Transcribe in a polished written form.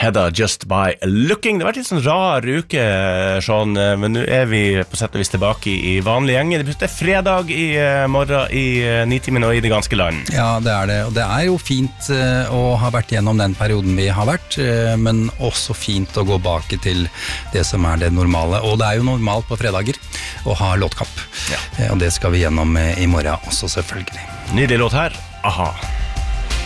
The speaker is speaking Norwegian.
Hedda, Just By Looking. Det har vært litt sånn rar uke, Sean, men nå vi på sett og vis tilbake i vanlig gjeng. Det fredag i morgen i 9-timen og i det ganske land. Ja, det det, og det jo fint å ha vært gjennom den perioden vi har vært, men også fint å gå bak til det som det normale. Og det jo normalt på fredager å ha låtkamp, og det skal vi gjennom i morgen også selvfølgelig. Nydelig låt her, aha.